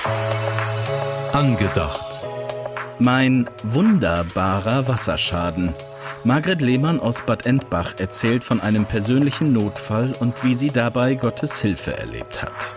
Angedacht. Mein wunderbarer Wasserschaden. Margret Lehmann aus Bad Endbach erzählt von einem persönlichen Notfall und wie sie dabei Gottes Hilfe erlebt hat.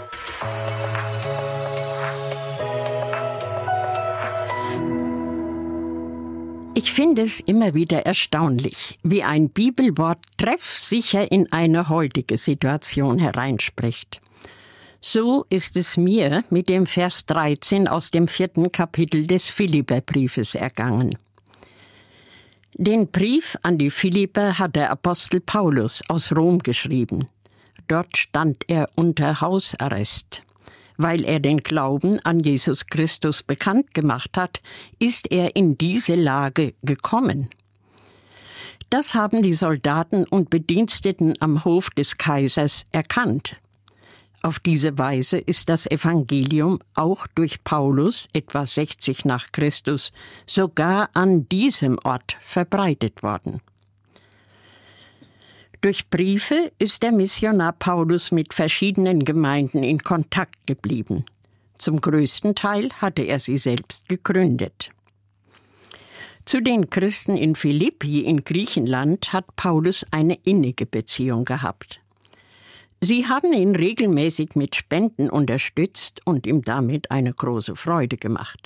Ich finde es immer wieder erstaunlich, wie ein Bibelwort treffsicher in eine heutige Situation hereinspricht. So ist es mir mit dem Vers 13 aus dem 4. Kapitel des Philipperbriefes ergangen. Den Brief an die Philipper hat der Apostel Paulus aus Rom geschrieben. Dort stand er unter Hausarrest. Weil er den Glauben an Jesus Christus bekannt gemacht hat, ist er in diese Lage gekommen. Das haben die Soldaten und Bediensteten am Hof des Kaisers erkannt. Auf diese Weise ist das Evangelium auch durch Paulus, etwa 60 nach Christus, sogar an diesem Ort verbreitet worden. Durch Briefe ist der Missionar Paulus mit verschiedenen Gemeinden in Kontakt geblieben. Zum größten Teil hatte er sie selbst gegründet. Zu den Christen in Philippi in Griechenland hat Paulus eine innige Beziehung gehabt. Sie haben ihn regelmäßig mit Spenden unterstützt und ihm damit eine große Freude gemacht.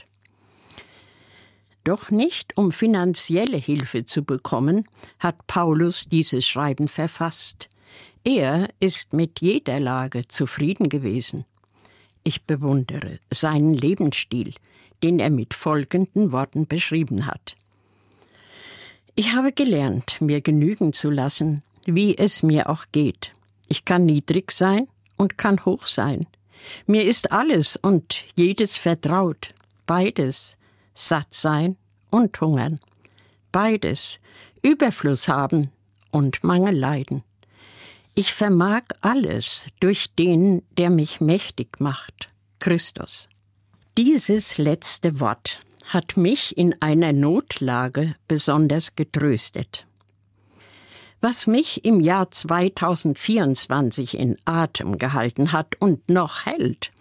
Doch nicht, um finanzielle Hilfe zu bekommen, hat Paulus dieses Schreiben verfasst. Er ist mit jeder Lage zufrieden gewesen. Ich bewundere seinen Lebensstil, den er mit folgenden Worten beschrieben hat. Ich habe gelernt, mir genügen zu lassen, wie es mir auch geht. Ich kann niedrig sein und kann hoch sein. Mir ist alles und jedes vertraut, beides. Satt sein und hungern. Beides. Überfluss haben und Mangel leiden. Ich vermag alles durch den, der mich mächtig macht, Christus. Dieses letzte Wort hat mich in einer Notlage besonders getröstet. Was mich im Jahr 2024 in Atem gehalten hat und noch hält,